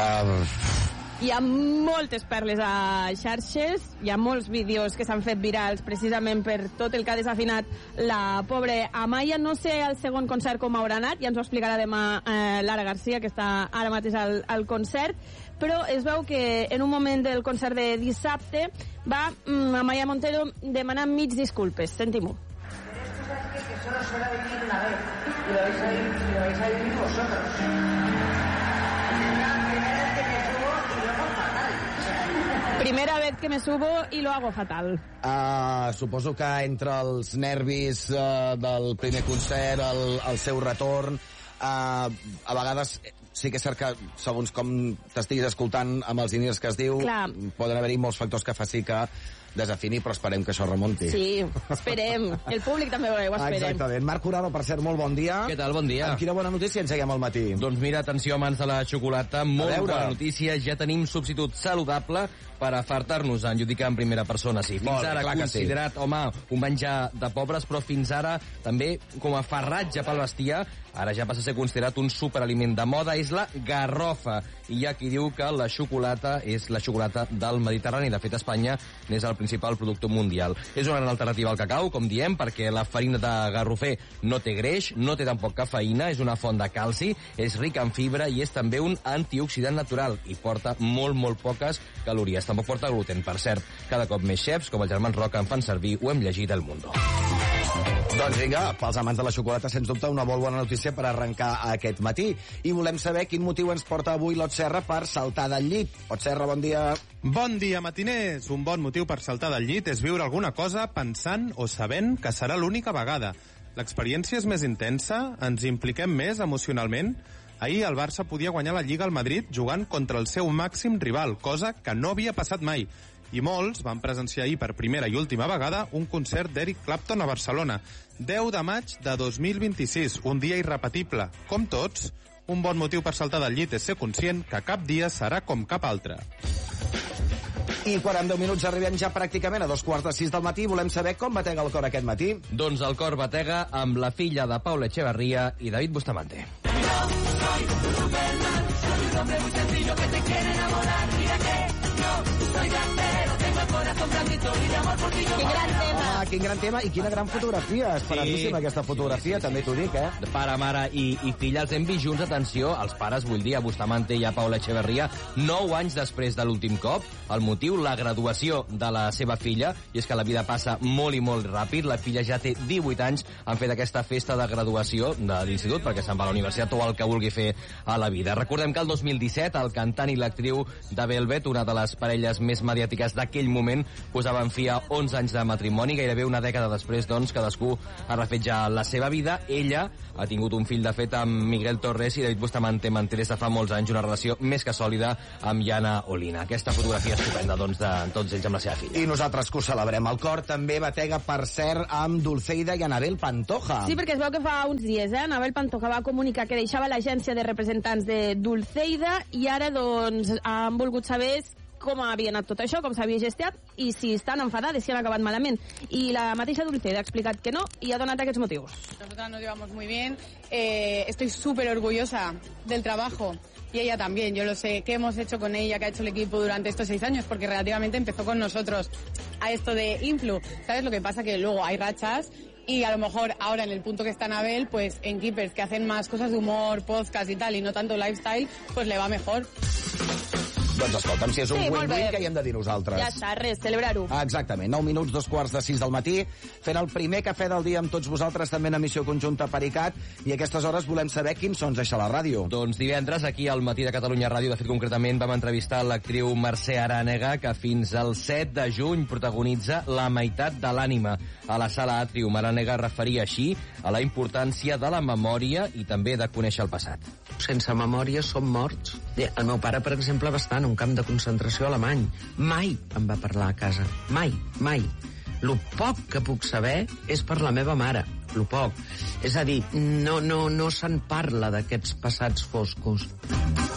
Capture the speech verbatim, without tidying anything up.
Uh... Hi ha moltes perles a xarxes, hi ha molts vídeos que s'han fet virals precisament per tot el que ha desafinat la pobra Amaya. No sé el segon concert com haurà anat, ja ens ho explicarà demà eh, Lara Garcia, que està ara mateix al, al concert, però es veu que en un moment del concert de dissabte va mm, Amaya Montero demanar mig disculpes. Sentim-ho. Que solo suele venir una vez y lo vais a ir, lo vais a vivir vosotros. Primera vez que me subo y lo hago fatal. Uh, suposo que entre els nervis uh, del primer concert, el, el seu retorn, uh, a vegades sí que és cert que, segons com t'estiguis escoltant amb els inicis que es diu, Clar. poden haver-hi molts factors que faci que desafini, però esperem que això remunti. Sí, esperem. El públic també ho esperem. Exactament. Marc Curado, per cert, molt bon dia. Què tal? Bon dia. Amb quina bona notícia engeguem al matí? Doncs mira, atenció, amants de la xocolata, molt bona notícia, ja tenim substitut saludable per afartar-nos en, jo dic en primera persona, sí. Fins Molt, ara considerat, sí. home, un menjar de pobres, però fins ara també com a farratge pel bestiar, ara ja passa a ser considerat un superaliment de moda, és la garrofa. I hi ha qui diu que la xocolata és la xocolata del Mediterrani. De fet, Espanya n'és el principal productor mundial. És una gran alternativa al cacau, com diem, perquè la farina de garrofer no té greix, no té tampoc cafeïna, és una font de calci, és rica en fibra i és també un antioxidant natural i porta molt, molt poques calories. Tampoc porta gluten, per cert. Cada cop més xefs, com els germans Roca, en fan servir, ho hem llegit al Mundo. Doncs vinga, pels amants de la xocolata, sens dubte, una molt bona notícia per arrencar aquest matí. I volem saber quin motiu ens porta avui l'Ot Serra per saltar del llit. Ot Serra, bon dia. Bon dia, matiners. Un bon motiu per saltar del llit és viure alguna cosa pensant o sabent que serà l'única vegada. L'experiència és més intensa? Ens impliquem més emocionalment? Ahir el Barça podia guanyar la Lliga al Madrid jugant contra el seu màxim rival, cosa que no havia passat mai. I molts van presenciar ahir per primera i última vegada un concert d'Eric Clapton a Barcelona. deu de maig de dos mil vint-i-sis, un dia irrepetible. Com tots, un bon motiu per saltar del llit és ser conscient que cap dia serà com cap altre. I quan en deu minuts arribem ja pràcticament a dos quarts de sis del matí, volem saber com batega el cor aquest matí. Doncs el cor batega amb la filla de Paula Echeverría i David Bustamante. Yo soy Superman, soy un hombre muy sencillo que te quiere enamorar. Mira que yo soy grandero, tengo el corazón blandito y de amor por ti. Quin gran tema. Home, quin gran tema i quina gran fotografia. Esperadíssima sí, aquesta fotografia, sí, sí, sí, també t'ho dic, eh? Pare, mare i, i filla, els hem vist junts, atenció, els pares, vull dir, a Bustamante i a Paula Echeverría, nou anys després de l'últim cop. El motiu, la graduació de la seva filla, i és que la vida passa molt i molt ràpid. La filla ja té divuit anys, han fet aquesta festa de graduació de l'institut, perquè se'n va a la universitat o el que vulgui fer a la vida. Recordem que el dos mil disset el cantant i l'actriu de Velvet, una de les parelles més mediàtiques d'aquell moment, posaven fi a onze anys de matrimoni. Gairebé una dècada després, doncs, cadascú ha refet ja la seva vida. Ella ha tingut un fill, de fet, amb Miguel Torres, i David Bustamante manté des de fa molts anys una relació més que sòlida amb Jana Olina. Aquesta fotografia estupenda, doncs, de tots ells amb la seva filla. I nosaltres que ho celebrem. El cor també batega, per cert, amb Dulceida i Anabel Pantoja. Sí, perquè es veu que fa uns dies, eh, Anabel Pantoja va comunicar que deixava l'agència de representants de Dulceida i ara, doncs, han volgut saber com havia anat tot això, com s'havia gestionat i si estan enfadades, si han acabat malament. Y la mateixa Dulceida ha explicat que no y ha donat aquests motivos. Nosotras nos llevamos muy bien, eh, estoy súper orgullosa del trabajo y ella también. Yo lo sé, qué hemos hecho con ella, que ha hecho el equipo durante estos seis años, porque relativamente empezó con nosotros a esto de Influ. ¿Sabes? Lo que pasa que luego hay rachas y a lo mejor ahora en el punto que está Anabel, pues en Keepers, que hacen más cosas de humor, podcast y tal, y no tanto lifestyle, pues le va mejor. Doncs escolta'm, si és un sí, win-win, què hi hem de dir nosaltres? Ja està, res, celebrar-ho. Ah, exactament, nou minuts, dos quarts de sis del matí, fent el primer cafè del dia amb tots vosaltres, també en emissió conjunta per I C A T, i a aquestes hores volem saber quins sons deixa la ràdio. Doncs divendres, aquí al Matí de Catalunya Ràdio, de fet concretament vam entrevistar l'actriu Mercè Arànega, que fins al set de juny protagonitza La meitat de l'ànima. A la sala Atrium, Arànega referia així a la importància de la memòria i també de conèixer el passat. Sense memòria som morts. El meu pare, per exemple, va estar en un camp de concentració alemany. Mai em va parlar a casa. Mai, mai. Lo poc que puc saber és per la meva mare. Lo poc. És a dir, no, no, no se'n parla d'aquests passats foscos.